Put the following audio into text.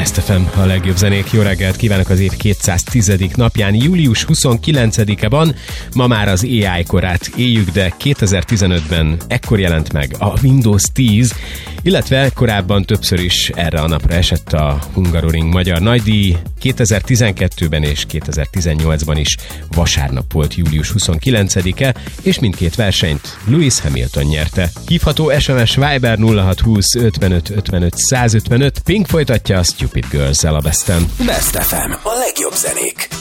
Best FM, a legjobb zenék. Jó reggelt kívánok az év 210. napján, július 29-e van. Ma már az AI korát éljük, de 2015-ben ekkor jelent meg a Windows 10, illetve korábban többször is erre a napra esett a Hungaroring Magyar Nagydíj. 2012-ben és 2018-ban is vasárnap volt július 29-e, és mindkét versenyt Lewis Hamilton nyerte. Hívható SMS Viber 0620 55 55 155. Pink folytatja a Stupid Girls-el a Besten. Best FM, a legjobb zenék.